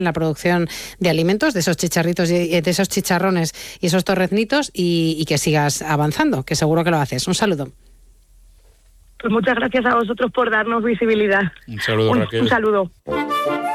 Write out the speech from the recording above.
en la producción de alimentos, de esos chicharritos y de esos chicharrones y esos torreznitos, y que sigas avanzando, que seguro que lo haces. Un saludo. Pues muchas gracias a vosotros por darnos visibilidad. Un saludo, Raquel. Un saludo.